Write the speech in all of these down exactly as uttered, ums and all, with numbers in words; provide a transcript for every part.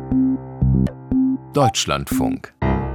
Deutschlandfunk.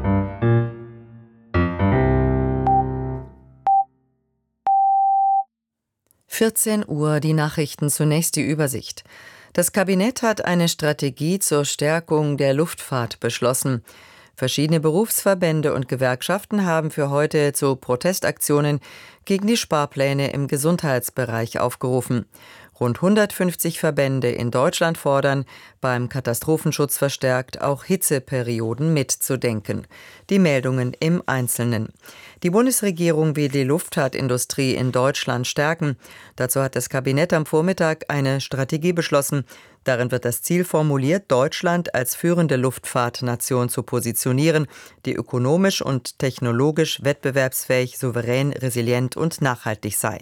vierzehn Uhr, die Nachrichten, zunächst die Übersicht. Das Kabinett hat eine Strategie zur Stärkung der Luftfahrt beschlossen. Verschiedene Berufsverbände und Gewerkschaften haben für heute zu Protestaktionen gegen die Sparpläne im Gesundheitsbereich aufgerufen. Rund hundertfünfzig Verbände in Deutschland fordern, beim Katastrophenschutz verstärkt auch Hitzeperioden mitzudenken. Die Meldungen im Einzelnen. Die Bundesregierung will die Luftfahrtindustrie in Deutschland stärken. Dazu hat das Kabinett am Vormittag eine Strategie beschlossen. Darin wird das Ziel formuliert, Deutschland als führende Luftfahrtnation zu positionieren, die ökonomisch und technologisch wettbewerbsfähig, souverän, resilient und nachhaltig sei.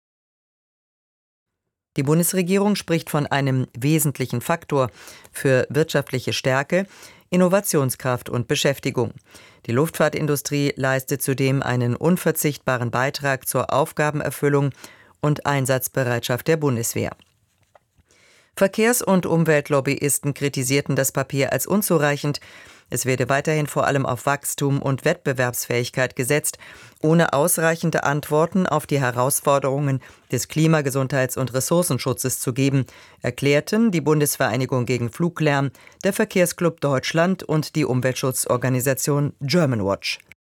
Die Bundesregierung spricht von einem wesentlichen Faktor für wirtschaftliche Stärke, Innovationskraft und Beschäftigung. Die Luftfahrtindustrie leistet zudem einen unverzichtbaren Beitrag zur Aufgabenerfüllung und Einsatzbereitschaft der Bundeswehr. Verkehrs- und Umweltlobbyisten kritisierten das Papier als unzureichend. Es werde weiterhin vor allem auf Wachstum und Wettbewerbsfähigkeit gesetzt, ohne ausreichende Antworten auf die Herausforderungen des Klima-, Gesundheits- und Ressourcenschutzes zu geben, erklärten die Bundesvereinigung gegen Fluglärm, der Verkehrsclub Deutschland und die Umweltschutzorganisation Germanwatch.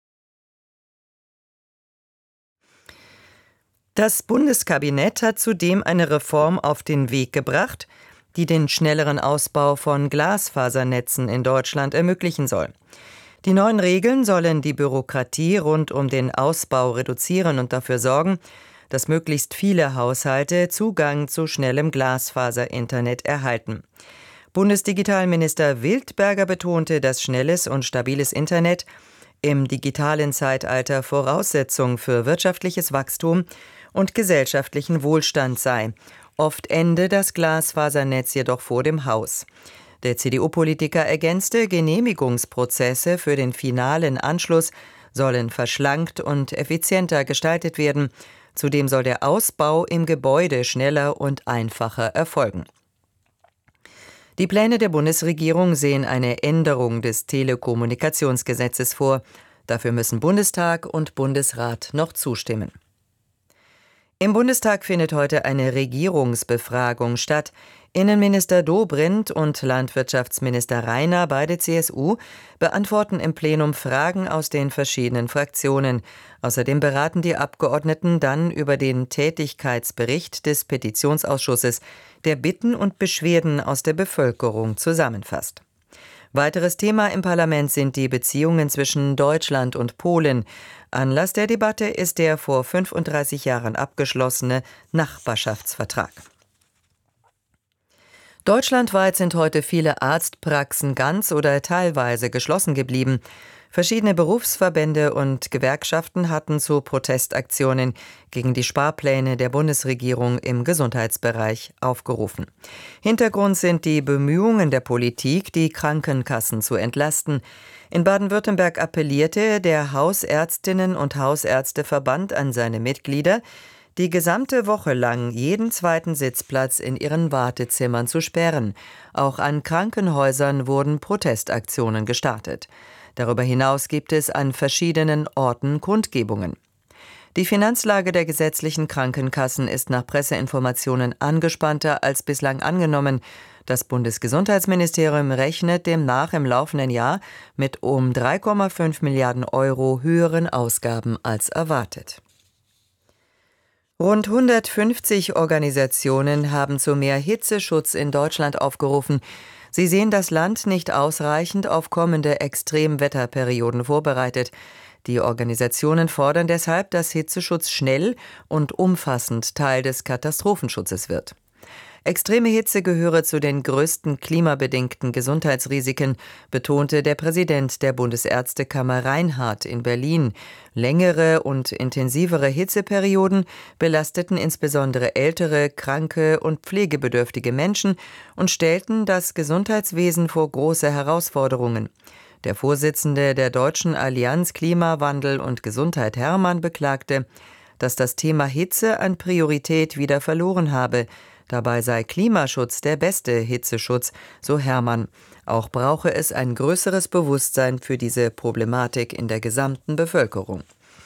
Das Bundeskabinett hat zudem eine Reform auf den Weg gebracht, die den schnelleren Ausbau von Glasfasernetzen in Deutschland ermöglichen soll. Die neuen Regeln sollen die Bürokratie rund um den Ausbau reduzieren und dafür sorgen, dass möglichst viele Haushalte Zugang zu schnellem Glasfaser-Internet erhalten. Bundesdigitalminister Wildberger betonte, dass schnelles und stabiles Internet im digitalen Zeitalter Voraussetzung für wirtschaftliches Wachstum und gesellschaftlichen Wohlstand sei. Oft ende das Glasfasernetz jedoch vor dem Haus. Der C D U-Politiker ergänzte, Genehmigungsprozesse für den finalen Anschluss sollen verschlankt und effizienter gestaltet werden. Zudem soll der Ausbau im Gebäude schneller und einfacher erfolgen. Die Pläne der Bundesregierung sehen eine Änderung des Telekommunikationsgesetzes vor. Dafür müssen Bundestag und Bundesrat noch zustimmen. Im Bundestag findet heute eine Regierungsbefragung statt. Innenminister Dobrindt und Landwirtschaftsminister Rainer, beide C S U, beantworten im Plenum Fragen aus den verschiedenen Fraktionen. Außerdem beraten die Abgeordneten dann über den Tätigkeitsbericht des Petitionsausschusses, der Bitten und Beschwerden aus der Bevölkerung zusammenfasst. Weiteres Thema im Parlament sind die Beziehungen zwischen Deutschland und Polen. Anlass der Debatte ist der vor fünfunddreißig Jahren abgeschlossene Nachbarschaftsvertrag. Deutschlandweit sind heute viele Arztpraxen ganz oder teilweise geschlossen geblieben. Verschiedene Berufsverbände und Gewerkschaften hatten zu Protestaktionen gegen die Sparpläne der Bundesregierung im Gesundheitsbereich aufgerufen. Hintergrund sind die Bemühungen der Politik, die Krankenkassen zu entlasten. In Baden-Württemberg appellierte der Hausärztinnen- und Hausärzteverband an seine Mitglieder, die gesamte Woche lang jeden zweiten Sitzplatz in ihren Wartezimmern zu sperren. Auch an Krankenhäusern wurden Protestaktionen gestartet. Darüber hinaus gibt es an verschiedenen Orten Kundgebungen. Die Finanzlage der gesetzlichen Krankenkassen ist nach Presseinformationen angespannter als bislang angenommen. Das Bundesgesundheitsministerium rechnet demnach im laufenden Jahr mit um drei Komma fünf Milliarden Euro höheren Ausgaben als erwartet. Rund hundertfünfzig Organisationen haben zu mehr Hitzeschutz in Deutschland aufgerufen. Sie sehen das Land nicht ausreichend auf kommende Extremwetterperioden vorbereitet. Die Organisationen fordern deshalb, dass Hitzeschutz schnell und umfassend Teil des Katastrophenschutzes wird. Extreme Hitze gehöre zu den größten klimabedingten Gesundheitsrisiken, betonte der Präsident der Bundesärztekammer Reinhardt in Berlin. Längere und intensivere Hitzeperioden belasteten insbesondere ältere, kranke und pflegebedürftige Menschen und stellten das Gesundheitswesen vor große Herausforderungen. Der Vorsitzende der Deutschen Allianz Klimawandel und Gesundheit Hermann beklagte, dass das Thema Hitze an Priorität wieder verloren habe. Dabei sei Klimaschutz der beste Hitzeschutz, so Hermann. Auch brauche es ein größeres Bewusstsein für diese Problematik in der gesamten Bevölkerung.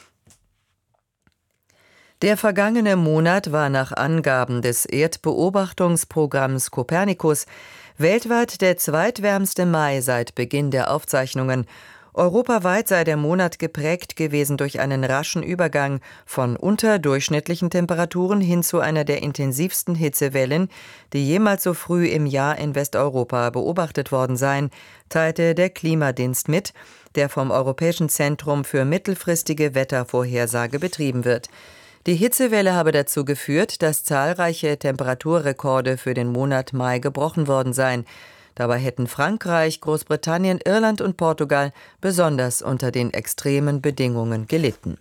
Der vergangene Monat war nach Angaben des Erdbeobachtungsprogramms Copernicus weltweit der zweitwärmste Mai seit Beginn der Aufzeichnungen. Europaweit sei der Monat geprägt gewesen durch einen raschen Übergang von unterdurchschnittlichen Temperaturen hin zu einer der intensivsten Hitzewellen, die jemals so früh im Jahr in Westeuropa beobachtet worden seien, teilte der Klimadienst mit, der vom Europäischen Zentrum für mittelfristige Wettervorhersage betrieben wird. Die Hitzewelle habe dazu geführt, dass zahlreiche Temperaturrekorde für den Monat Mai gebrochen worden seien. Dabei hätten Frankreich, Großbritannien, Irland und Portugal besonders unter den extremen Bedingungen gelitten.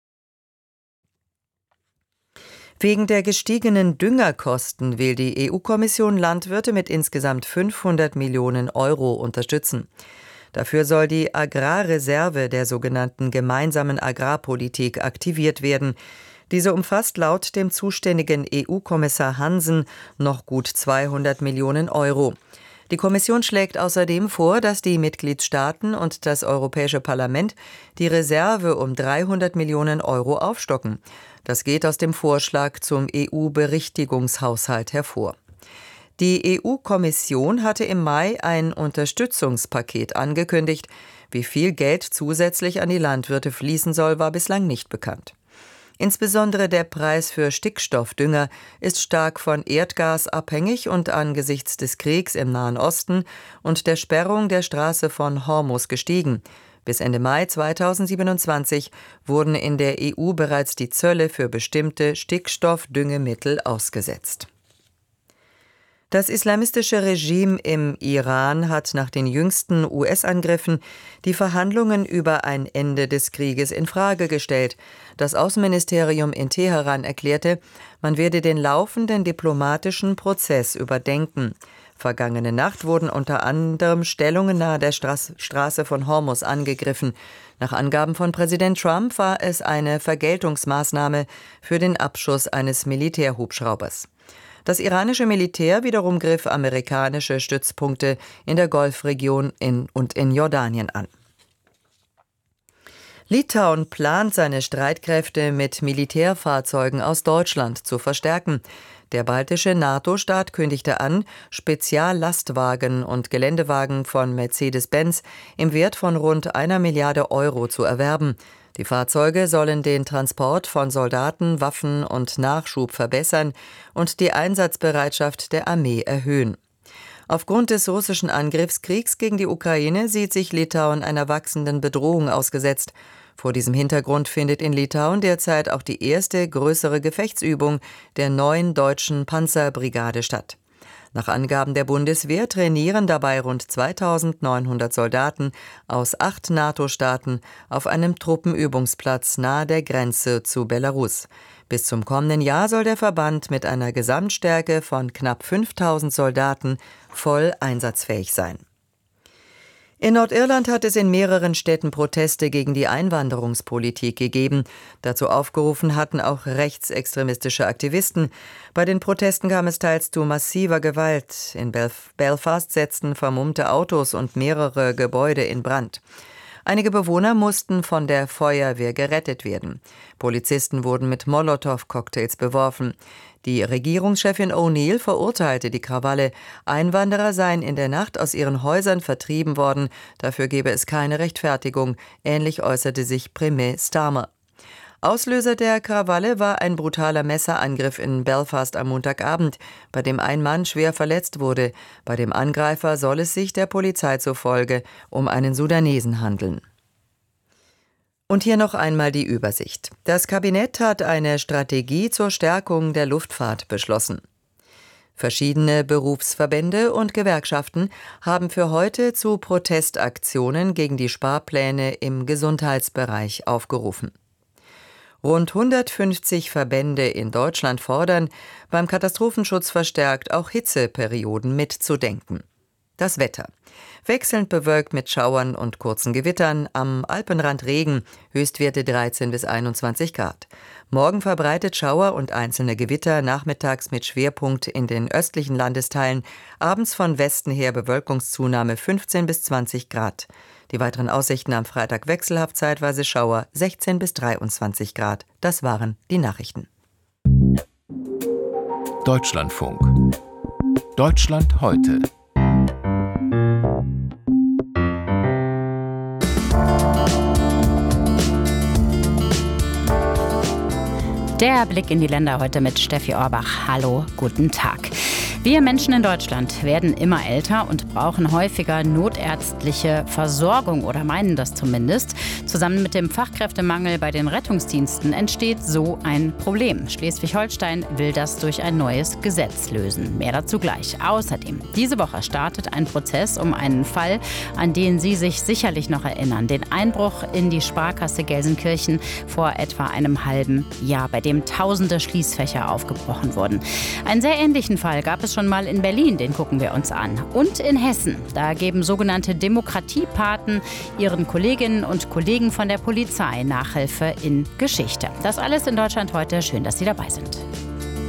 Wegen der gestiegenen Düngerkosten will die E U-Kommission Landwirte mit insgesamt fünfhundert Millionen Euro unterstützen. Dafür soll die Agrarreserve der sogenannten gemeinsamen Agrarpolitik aktiviert werden. Diese umfasst laut dem zuständigen E U-Kommissar Hansen noch gut zweihundert Millionen Euro. Die Kommission schlägt außerdem vor, dass die Mitgliedstaaten und das Europäische Parlament die Reserve um dreihundert Millionen Euro aufstocken. Das geht aus dem Vorschlag zum E U-Berichtigungshaushalt hervor. Die E U-Kommission hatte im Mai ein Unterstützungspaket angekündigt. Wie viel Geld zusätzlich an die Landwirte fließen soll, war bislang nicht bekannt. Insbesondere der Preis für Stickstoffdünger ist stark von Erdgas abhängig und angesichts des Kriegs im Nahen Osten und der Sperrung der Straße von Hormuz gestiegen. Bis Ende Mai zweitausendsiebenundzwanzig wurden in der E U bereits die Zölle für bestimmte Stickstoffdüngemittel ausgesetzt. Das islamistische Regime im Iran hat nach den jüngsten U S-Angriffen die Verhandlungen über ein Ende des Krieges in Frage gestellt. Das Außenministerium in Teheran erklärte, man werde den laufenden diplomatischen Prozess überdenken. Vergangene Nacht wurden unter anderem Stellungen nahe der Straße, Straße von Hormuz angegriffen. Nach Angaben von Präsident Trump war es eine Vergeltungsmaßnahme für den Abschuss eines Militärhubschraubers. Das iranische Militär wiederum griff amerikanische Stützpunkte in der Golfregion in und in Jordanien an. Litauen plant, seine Streitkräfte mit Militärfahrzeugen aus Deutschland zu verstärken. Der baltische NATO-Staat kündigte an, Speziallastwagen und Geländewagen von Mercedes-Benz im Wert von rund einer Milliarde Euro zu erwerben. Die Fahrzeuge sollen den Transport von Soldaten, Waffen und Nachschub verbessern und die Einsatzbereitschaft der Armee erhöhen. Aufgrund des russischen Angriffskriegs gegen die Ukraine sieht sich Litauen einer wachsenden Bedrohung ausgesetzt. Vor diesem Hintergrund findet in Litauen derzeit auch die erste größere Gefechtsübung der neuen deutschen Panzerbrigade statt. Nach Angaben der Bundeswehr trainieren dabei rund zweitausendneunhundert Soldaten aus acht NATO-Staaten auf einem Truppenübungsplatz nahe der Grenze zu Belarus. Bis zum kommenden Jahr soll der Verband mit einer Gesamtstärke von knapp fünftausend Soldaten voll einsatzfähig sein. In Nordirland hat es in mehreren Städten Proteste gegen die Einwanderungspolitik gegeben. Dazu aufgerufen hatten auch rechtsextremistische Aktivisten. Bei den Protesten kam es teils zu massiver Gewalt. In Belf- Belfast setzten vermummte Autos und mehrere Gebäude in Brand. Einige Bewohner mussten von der Feuerwehr gerettet werden. Polizisten wurden mit Molotow-Cocktails beworfen. Die Regierungschefin O'Neill verurteilte die Krawalle. Einwanderer seien in der Nacht aus ihren Häusern vertrieben worden. Dafür gebe es keine Rechtfertigung. Ähnlich äußerte sich Premier Starmer. Auslöser der Krawalle war ein brutaler Messerangriff in Belfast am Montagabend, bei dem ein Mann schwer verletzt wurde. Bei dem Angreifer soll es sich der Polizei zufolge um einen Sudanesen handeln. Und hier noch einmal die Übersicht. Das Kabinett hat eine Strategie zur Stärkung der Luftfahrt beschlossen. Verschiedene Berufsverbände und Gewerkschaften haben für heute zu Protestaktionen gegen die Sparpläne im Gesundheitsbereich aufgerufen. Rund hundertfünfzig Verbände in Deutschland fordern, beim Katastrophenschutz verstärkt auch Hitzeperioden mitzudenken. Das Wetter. Wechselnd bewölkt mit Schauern und kurzen Gewittern, am Alpenrand Regen, Höchstwerte dreizehn bis einundzwanzig Grad. Morgen verbreitet Schauer und einzelne Gewitter, nachmittags mit Schwerpunkt in den östlichen Landesteilen, abends von Westen her Bewölkungszunahme fünfzehn bis zwanzig Grad. Die weiteren Aussichten am Freitag wechselhaft, zeitweise Schauer sechzehn bis dreiundzwanzig Grad. Das waren die Nachrichten. Deutschlandfunk. Deutschland heute. Der Blick in die Länder heute mit Steffi Orbach. Hallo, guten Tag. Wir Menschen in Deutschland werden immer älter und brauchen häufiger notärztliche Versorgung oder meinen das zumindest. Zusammen mit dem Fachkräftemangel bei den Rettungsdiensten entsteht so ein Problem. Schleswig-Holstein will das durch ein neues Gesetz lösen. Mehr dazu gleich. Außerdem, diese Woche startet ein Prozess um einen Fall, an den Sie sich sicherlich noch erinnern. Den Einbruch in die Sparkasse Gelsenkirchen vor etwa einem halben Jahr, bei dem tausende Schließfächer aufgebrochen wurden. Einen sehr ähnlichen Fall gab es schon mal in Berlin, den gucken wir uns an. Und in Hessen, da geben sogenannte Demokratiepaten ihren Kolleginnen und Kollegen von der Polizei Nachhilfe in Geschichte. Das alles in Deutschland heute. Schön, dass Sie dabei sind.